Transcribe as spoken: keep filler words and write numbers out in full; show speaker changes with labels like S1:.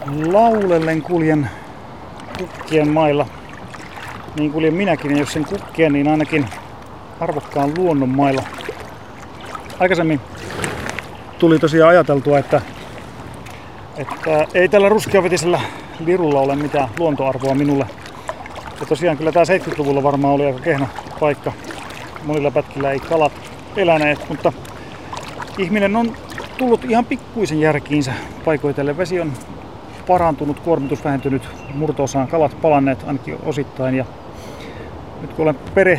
S1: laulellen kuljen kukkien mailla. Niin kuljen minäkin, ja jos sen kukkien, niin ainakin arvokkaan luonnon mailla. Aikaisemmin tuli tosiaan ajateltua, että, että ei tällä ruskeavetisellä lirulla ole mitään luontoarvoa minulle. Ja tosiaan kyllä tää seitsemänkymmentäluvulla varmaan oli aika kehno paikka. Monilla pätkillä ei kalat eläneet, mutta ihminen on tullut ihan pikkuisen järkiinsä paikoitellen. Vesi on parantunut, kuormitus vähentynyt, murto-osaan kalat palanneet ainakin osittain. Ja nyt kun olen perehtynyt